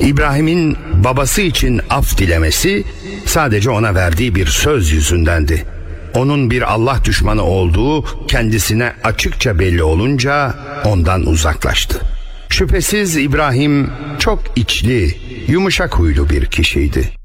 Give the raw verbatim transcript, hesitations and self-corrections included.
İbrahim'in babası için af dilemesi sadece ona verdiği bir söz yüzündendi. Onun bir Allah düşmanı olduğu kendisine açıkça belli olunca ondan uzaklaştı. Şüphesiz İbrahim çok içli, yumuşak huylu bir kişiydi.